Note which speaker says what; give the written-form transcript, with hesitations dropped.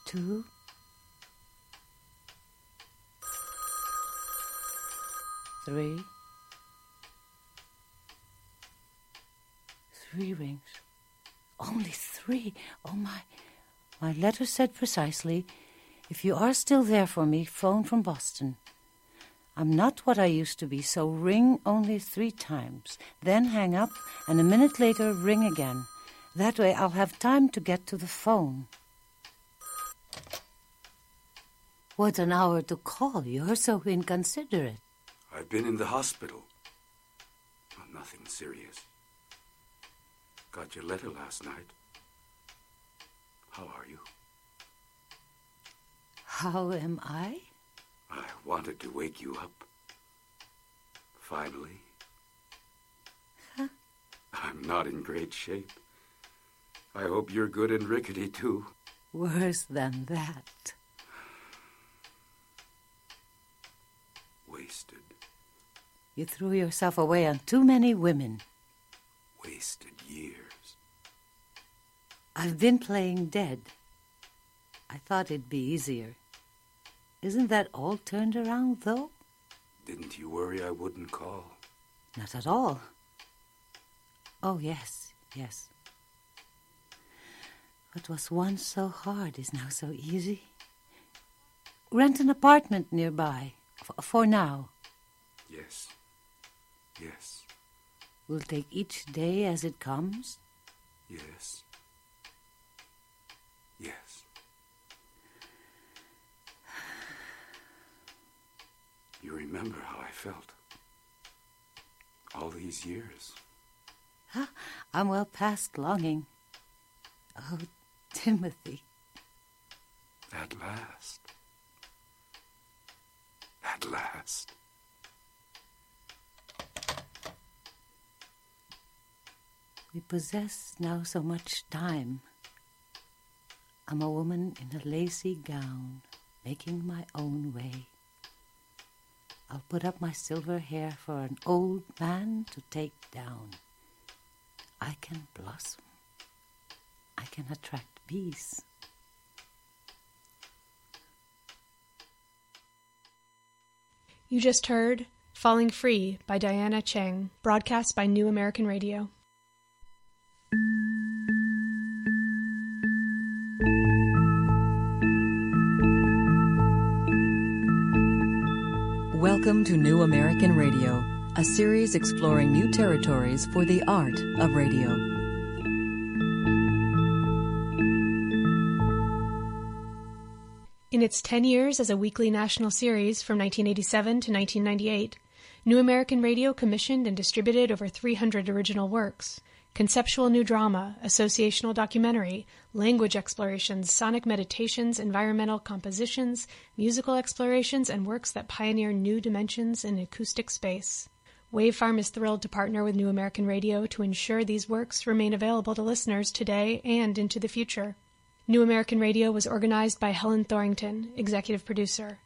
Speaker 1: 2. 3. 3 rings. Only 3. Oh, my. My letter said precisely, if you are still there for me, phone from Boston. I'm not what I used to be, so ring only 3 times. Then hang up, and a minute later ring again. That way I'll have time to get to the phone. What an hour to call. You're so inconsiderate.
Speaker 2: I've been in the hospital. Oh, nothing serious. Got your letter last night. How are you?
Speaker 1: How am I?
Speaker 2: I wanted to wake you up. Finally.
Speaker 1: Huh?
Speaker 2: I'm not in great shape. I hope you're good and rickety, too.
Speaker 1: Worse than that.
Speaker 2: Wasted.
Speaker 1: You threw yourself away on too many women.
Speaker 2: Wasted years.
Speaker 1: I've been playing dead. I thought it'd be easier. Isn't that all turned around, though?
Speaker 2: Didn't you worry I wouldn't call?
Speaker 1: Not at all. Oh, yes. What was once so hard is now so easy. Rent an apartment nearby, for now.
Speaker 2: Yes.
Speaker 1: We'll take each day as it comes.
Speaker 2: Yes. You remember how I felt all these years.
Speaker 1: Huh? I'm well past longing. Oh, Timothy.
Speaker 2: At last.
Speaker 1: We possess now so much time. I'm a woman in a lacy gown, making my own way. I'll put up my silver hair for an old man to take down. I can blossom. I can attract bees.
Speaker 3: You just heard Falling Free by Diana Cheng, broadcast by New American Radio.
Speaker 4: Welcome to New American Radio, a series exploring new territories for the art of radio.
Speaker 3: In its 10 years as a weekly national series from 1987 to 1998, New American Radio commissioned and distributed over 300 original works. Conceptual new drama, associational documentary, language explorations, sonic meditations, environmental compositions, musical explorations, and works that pioneer new dimensions in acoustic space. Wavefarm is thrilled to partner with New American Radio to ensure these works remain available to listeners today and into the future. New American Radio was organized by Helen Thorington, executive producer.